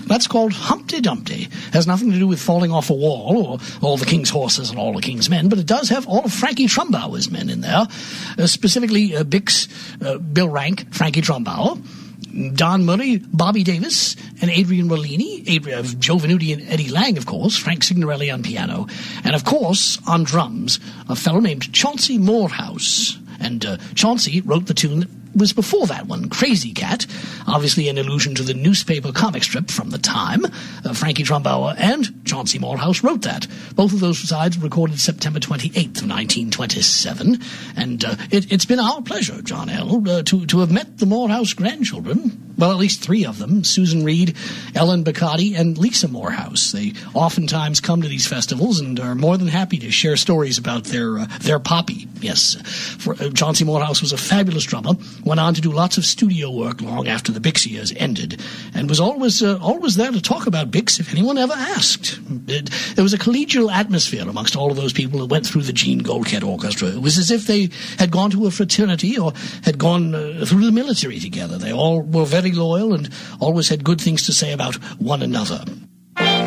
That's called Humpty Dumpty. Has nothing to do with falling off a wall or all the king's horses and all the king's men, but it does have all of Frankie Trumbauer's men in there, specifically Bix, Bill Rank, Frankie Trumbauer, Don Murray, Bobby Davis, and Adrian Rollini, Joe Venuti and Eddie Lang, of course, Frank Signorelli on piano, and of course, on drums, a fellow named Chauncey Morehouse. And Chauncey wrote the tune that was before that one, Crazy Cat, obviously an allusion to the newspaper comic strip from the time. Frankie Trumbauer and Chauncey Morehouse wrote that. Both of those sides recorded September 28th of 1927. And it's been our pleasure, John L., to have met the Morehouse grandchildren. Well, at least three of them, Susan Reed, Ellen Bacatti, and Lisa Morehouse. They oftentimes come to these festivals and are more than happy to share stories about their poppy. Yes, Chauncey Morehouse was a fabulous drummer, went on to do lots of studio work long after the Bix years ended, and was always there to talk about Bix if anyone ever asked. There was a collegial atmosphere amongst all of those people who went through the Gene Goldkett Orchestra. It was as if they had gone to a fraternity or had gone through the military together. They all were very loyal and always had good things to say about one another.